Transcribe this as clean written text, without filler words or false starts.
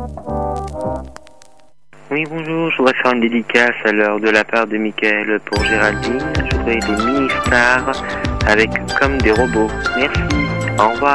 Oui, bonjour, je voudrais faire une dédicace alors de la part de Mickaël pour Géraldine. Je voudrais des mini-stars avec comme des robots. Merci, au revoir.